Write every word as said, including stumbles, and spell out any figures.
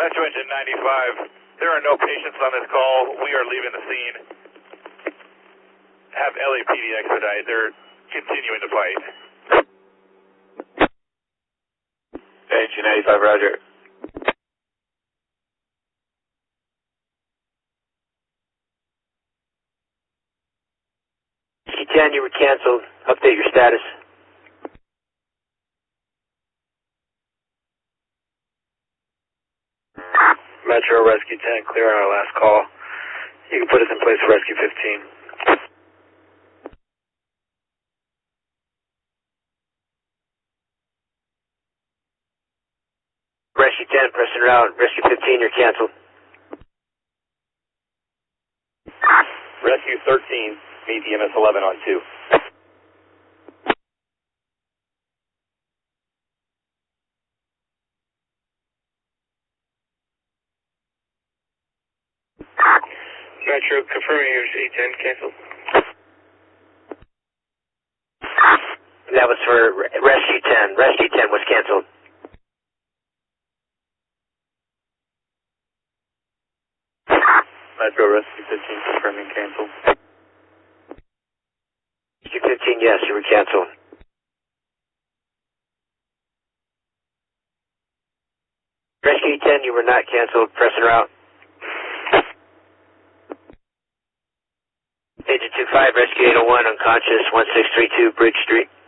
Metro Engine ninety-five, there are no patients on this call. We are leaving the scene. Have L A P D expedite. They're continuing to fight. Engine ninety-five, roger. C ten, you were canceled. Update your status. Metro, Rescue ten, clear on our last call. You can put us in place for Rescue fifteen. Rescue ten, pressing route. Rescue fifteen, you're canceled. Rescue thirteen, meet E M S eleven on two. Metro, confirming your C ten canceled. That was for Rescue ten. Rescue ten was canceled. Metro, Rescue fifteen, confirming cancel. Rescue fifteen, yes, you were canceled. Rescue ten, you were not canceled. Pressing route. Agent two five, Rescue eight oh one, unconscious, one six three two Bridge Street.